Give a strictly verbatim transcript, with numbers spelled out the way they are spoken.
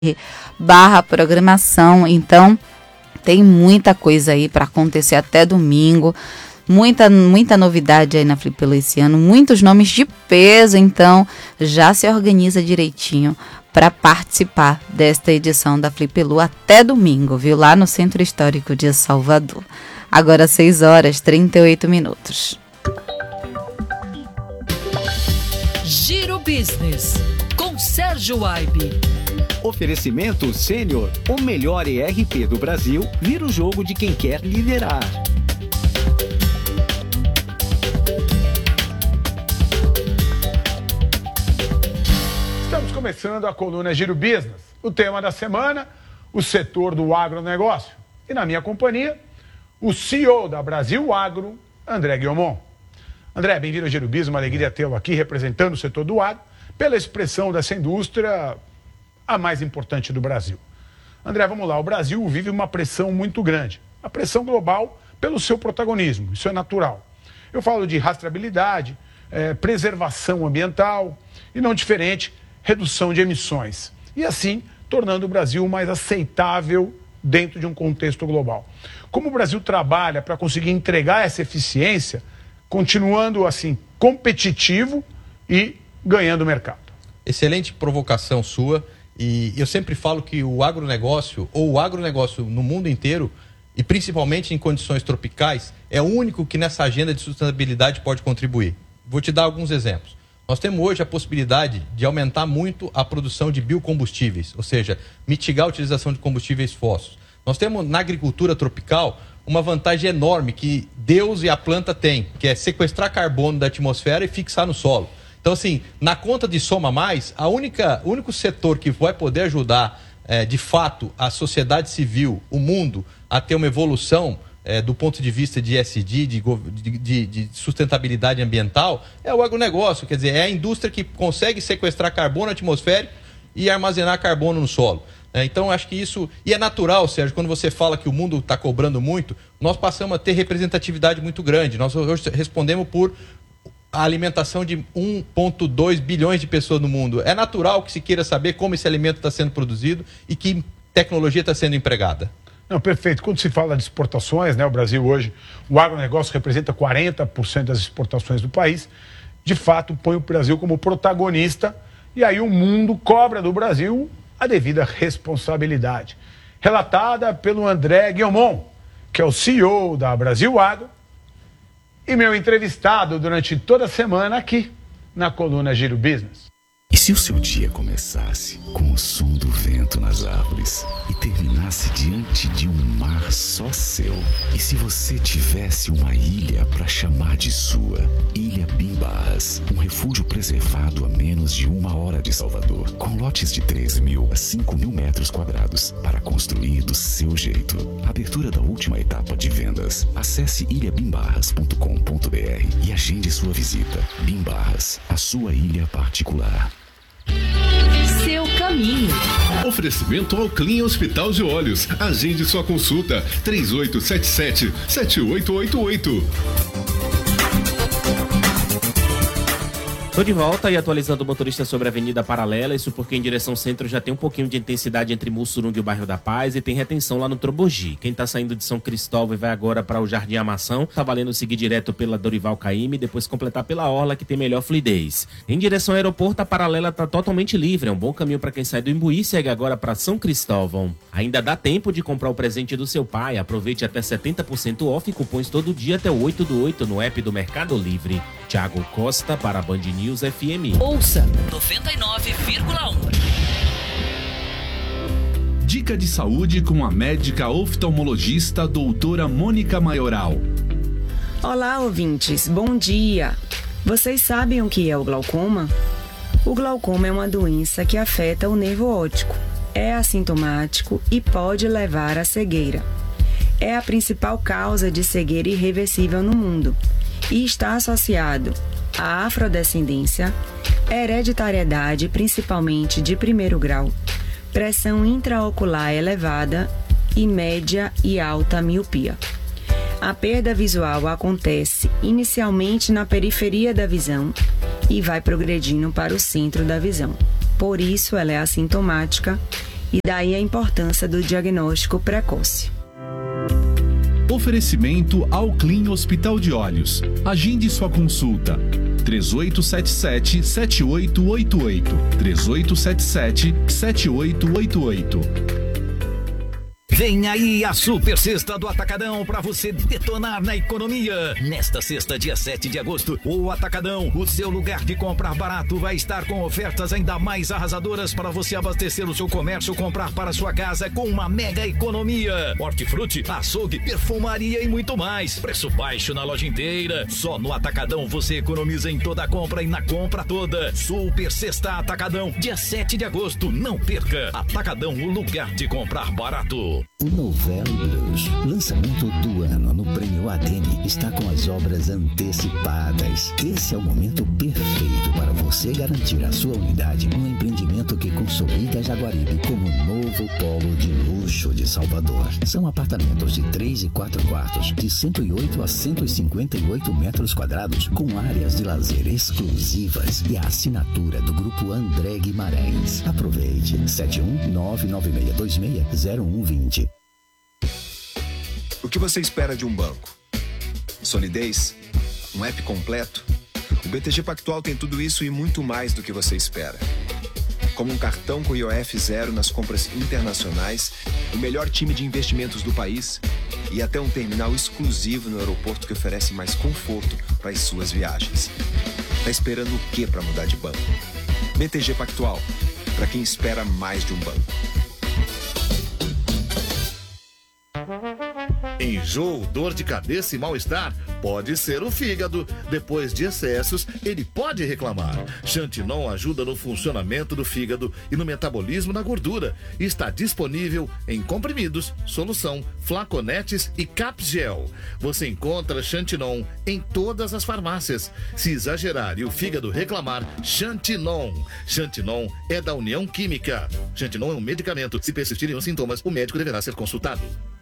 barra programação. Então, tem muita coisa aí para acontecer até domingo. Muita, muita novidade aí na Flipelu esse ano, muitos nomes de peso, então já se organiza direitinho para participar desta edição da Flipelu até domingo, viu? Lá no Centro Histórico de Salvador. Agora seis horas e trinta e oito minutos. Giro Business, com Sérgio Waibe. Oferecimento Sênior, o melhor E R P do Brasil, vira o jogo de quem quer liderar. Estamos começando a coluna Giro Business. O tema da semana, o setor do agronegócio. E na minha companhia, o C E O da Brasil Agro, André Guilmon. André, bem-vindo ao Giro Business, uma alegria tê-lo aqui representando o setor do agro, pela expressão dessa indústria a mais importante do Brasil. André, vamos lá, o Brasil vive uma pressão muito grande. A pressão global pelo seu protagonismo, isso é natural. Eu falo de rastreabilidade, é, preservação ambiental e, não diferente, redução de emissões. E assim, tornando o Brasil mais aceitável dentro de um contexto global. Como o Brasil trabalha para conseguir entregar essa eficiência, continuando assim, competitivo e ganhando mercado? Excelente provocação sua. E eu sempre falo que o agronegócio, ou o agronegócio no mundo inteiro, e principalmente em condições tropicais, é o único que nessa agenda de sustentabilidade pode contribuir. Vou te dar alguns exemplos. Nós temos hoje a possibilidade de aumentar muito a produção de biocombustíveis, ou seja, mitigar a utilização de combustíveis fósseis. Nós temos na agricultura tropical uma vantagem enorme que Deus e a planta têm, que é sequestrar carbono da atmosfera e fixar no solo. Então, assim, na conta de soma mais, a única, o único setor que vai poder ajudar, é, de fato, a sociedade civil, o mundo, a ter uma evolução é, do ponto de vista de E S G, de, de, de sustentabilidade ambiental, é o agronegócio. Quer dizer, é a indústria que consegue sequestrar carbono atmosférico e armazenar carbono no solo. É, então, acho que isso... E é natural, Sérgio, quando você fala que o mundo está cobrando muito, nós passamos a ter representatividade muito grande. Nós hoje respondemos por a alimentação de um vírgula dois bilhões de pessoas no mundo. É natural que se queira saber como esse alimento está sendo produzido e que tecnologia está sendo empregada. Não, perfeito. Quando se fala de exportações, né, o Brasil hoje, o agronegócio representa quarenta por cento das exportações do país, de fato põe o Brasil como protagonista e aí o mundo cobra do Brasil a devida responsabilidade. Relatada pelo André Guilmon, que é o C E O da Brasil Agro, e meu entrevistado durante toda a semana aqui na coluna Giro Business. E se o seu dia começasse com o som do vento nas árvores e terminasse diante de um mar só seu? E se você tivesse uma ilha para chamar de sua? Ilha Bimbarras, um refúgio preservado a menos de uma hora de Salvador, com lotes de três mil a cinco mil metros quadrados para construir do seu jeito. Abertura da última etapa de vendas. Acesse ilha bimbarras ponto com ponto b r e agende sua visita. Bimbarras, a sua ilha particular. Seu caminho. Oferecimento ao Clean Hospital de Olhos. Agende sua consulta. três oito sete sete, sete oito oito oito. Tô de volta e atualizando o motorista sobre a Avenida Paralela, isso porque em direção centro já tem um pouquinho de intensidade entre Mussurunga e o bairro da Paz e tem retenção lá no Trobogi. Quem tá saindo de São Cristóvão e vai agora para o Jardim Amação, tá valendo seguir direto pela Dorival Caymmi e depois completar pela Orla, que tem melhor fluidez. Em direção ao aeroporto, a Paralela tá totalmente livre, é um bom caminho para quem sai do Imbuí e segue agora para São Cristóvão. Ainda dá tempo de comprar o presente do seu pai, aproveite até setenta por cento off e cupons todo dia até o oito do oito no app do Mercado Livre. Thiago Costa para a Band News F M. Ouça noventa e nove vírgula um. Dica de saúde com a médica oftalmologista doutora Mônica Maioral. Olá, ouvintes. Bom dia. Vocês sabem o que é o glaucoma? O glaucoma é uma doença que afeta o nervo óptico. É assintomático e pode levar à cegueira. É a principal causa de cegueira irreversível no mundo e está associado à afrodescendência, hereditariedade, principalmente de primeiro grau, pressão intraocular elevada e média e alta miopia. A perda visual acontece inicialmente na periferia da visão e vai progredindo para o centro da visão. Por isso, ela é assintomática E daí a importância do diagnóstico precoce. Oferecimento Alclin Hospital de Olhos. Agende sua consulta. três oito sete sete, sete oito oito oito. três oito sete sete, sete oito oito oito. Vem aí a Super Sexta do Atacadão para você detonar na economia. Nesta sexta, dia sete de agosto, o Atacadão, o seu lugar de comprar barato, vai estar com ofertas ainda mais arrasadoras para você abastecer o seu comércio, comprar para sua casa com uma mega economia. Hortifruti, açougue, perfumaria e muito mais. Preço baixo na loja inteira. Só no Atacadão você economiza em toda a compra e na compra toda. Super Sexta Atacadão, dia sete de agosto. Não perca. Atacadão, o lugar de comprar barato. O Novello Blues, lançamento do ano no Prêmio Adene, está com as obras antecipadas. Esse é o momento perfeito para você garantir a sua unidade no empreendimento que consolida Jaguaribe como novo polo de luxo de Salvador. São apartamentos de três e quatro quartos, de cento e oito a cento e cinquenta e oito metros quadrados, com áreas de lazer exclusivas e a assinatura do Grupo André Guimarães. Aproveite, sete um nove nove seis dois seis zero um dois zero. O que você espera de um banco? Solidez? Um app completo? O B T G Pactual tem tudo isso e muito mais do que você espera. Como um cartão com I O F zero nas compras internacionais, o melhor time de investimentos do país e até um terminal exclusivo no aeroporto que oferece mais conforto para as suas viagens. Tá esperando o que para mudar de banco? B T G Pactual, para quem espera mais de um banco. Enjoo, dor de cabeça e mal-estar? Pode ser o fígado. Depois de excessos, ele pode reclamar. Xantinon ajuda no funcionamento do fígado e no metabolismo da gordura. Está disponível em comprimidos, solução, flaconetes e capgel. Você encontra Xantinon em todas as farmácias. Se exagerar e o fígado reclamar, Xantinon. Xantinon é da União Química. Xantinon é um medicamento. Se persistirem os sintomas, o médico deverá ser consultado.